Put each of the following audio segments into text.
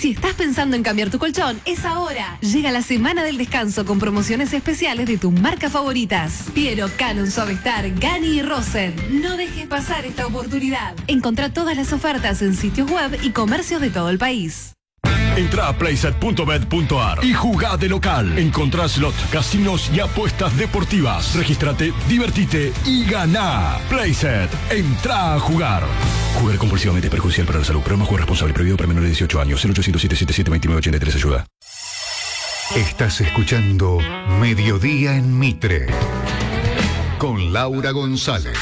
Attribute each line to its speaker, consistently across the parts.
Speaker 1: Si estás pensando en cambiar tu colchón, es ahora. Llega la semana del descanso con promociones especiales de tus marcas favoritas. Piero, Canon, Suavestar, Gani y Rosen. No dejes pasar esta oportunidad. Encontrá todas las ofertas en sitios web y comercios de todo el país.
Speaker 2: Entrá a playset.bet.ar y jugá de local. Encontrá slot, casinos y apuestas deportivas. Regístrate, divertite y ganá. Playset, entrá a jugar. Jugar compulsivamente es perjudicial para la salud. Programa Juego Responsable, prohibido para menores de 18 años. 0800-777-2983, ayuda.
Speaker 3: Estás escuchando Mediodía en Mitre con Laura González.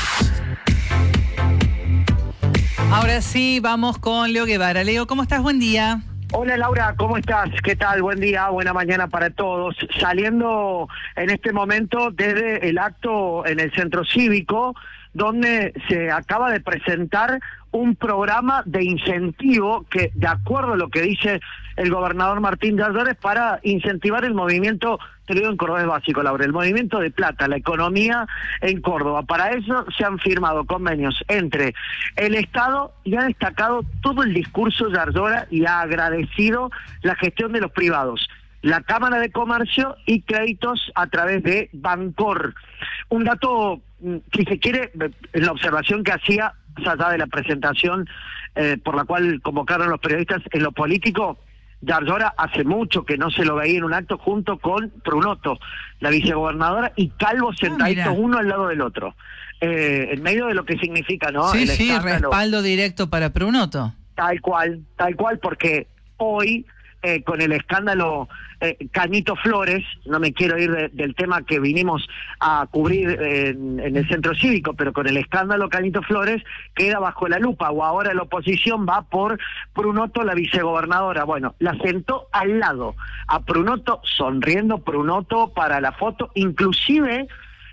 Speaker 4: Ahora sí, vamos con Leo Guevara. Leo, ¿cómo estás? Buen día.
Speaker 5: Hola Laura, ¿cómo estás? ¿Qué tal? Buen día, buena mañana para todos. Saliendo en este momento desde el acto en el Centro Cívico, donde se acaba de presentar un programa de incentivo que, de acuerdo a lo que dice el gobernador Martín de Ardores, para incentivar el movimiento, te lo digo en cordobés básico, Laura, el movimiento de plata, la economía en Córdoba. Para eso se han firmado convenios entre el Estado y ha destacado todo el discurso de Ardora y ha agradecido la gestión de los privados, la Cámara de Comercio y créditos a través de Bancor. Un dato, si se quiere, en la observación que hacía, más allá de la presentación por la cual convocaron los periodistas en lo político, de Ardora hace mucho que no se lo veía en un acto junto con Prunotto, la vicegobernadora, y Calvo sentaditos uno al lado del otro, en medio de lo que significa, ¿no?
Speaker 4: Sí,
Speaker 5: el
Speaker 4: sí,
Speaker 5: escándalo.
Speaker 4: respaldo directo para Prunotto.
Speaker 5: Tal cual, porque hoy, con el escándalo Cañito Flores, no me quiero ir del tema que vinimos a cubrir en el Centro Cívico, pero con el escándalo Cañito Flores queda bajo la lupa, o ahora la oposición va por Prunotto, la vicegobernadora. Bueno, la sentó al lado a Prunotto, sonriendo Prunotto para la foto, inclusive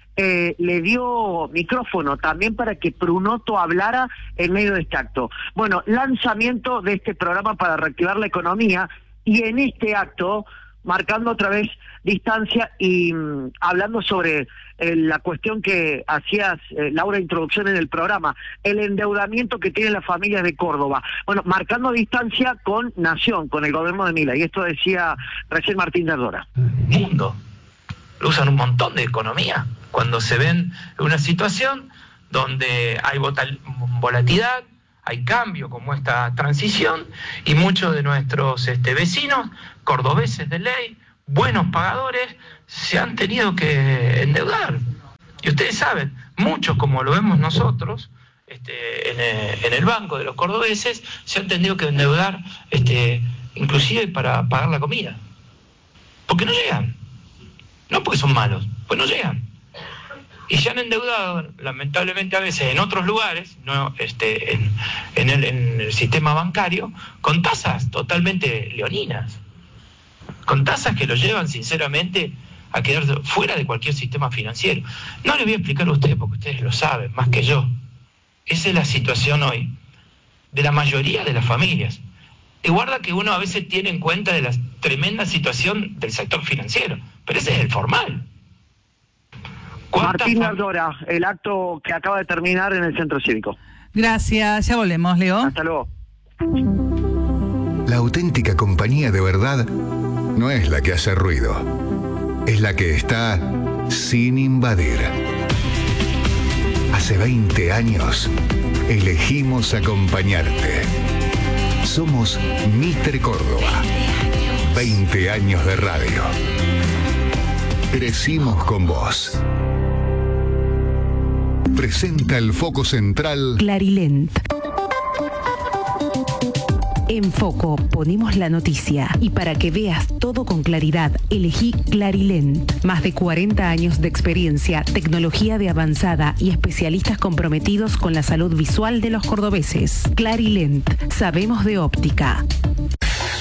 Speaker 5: le dio micrófono también para que Prunotto hablara en medio de este acto. Bueno, lanzamiento de este programa para reactivar la economía, y en este acto marcando otra vez distancia y hablando sobre la cuestión que hacías, Laura, introducción en el programa, el endeudamiento que tienen las familias de Córdoba. Bueno, marcando distancia con Nación, con el gobierno de Milei, y esto decía recién Martín de Ardora.
Speaker 6: Mundo, lo usan un montón de economía, cuando se ven en una situación donde hay volatilidad, hay cambio como esta transición, y muchos de nuestros vecinos, cordobeses de ley, buenos pagadores, se han tenido que endeudar. Y ustedes saben, muchos, como lo vemos nosotros, en el banco de los cordobeses, se han tenido que endeudar inclusive para pagar la comida. Porque no llegan. No porque son malos, pues no llegan. Y se han endeudado, lamentablemente a veces, en otros lugares, no en el sistema bancario, con tasas totalmente leoninas, con tasas que los llevan, sinceramente, a quedar fuera de cualquier sistema financiero. No les voy a explicar a ustedes, porque ustedes lo saben más que yo. Esa es la situación hoy de la mayoría de las familias. Y guarda que uno a veces tiene en cuenta de la tremenda situación del sector financiero, pero ese es el formal.
Speaker 5: Martín Ardora, el acto que acaba de terminar en el Centro Cívico.
Speaker 4: Gracias, ya volvemos, Leo.
Speaker 5: Hasta luego.
Speaker 3: La auténtica compañía de verdad no es la que hace ruido, es la que está sin invadir. Hace 20 años elegimos acompañarte. Somos Mitre Córdoba. 20 años de radio. Crecimos con vos. Presenta el foco central
Speaker 7: Clarilent. En Foco ponemos la noticia, y para que veas todo con claridad, elegí Clarilent. Más de 40 años de experiencia, tecnología de avanzada y especialistas comprometidos con la salud visual de los cordobeses. Clarilent, sabemos de óptica.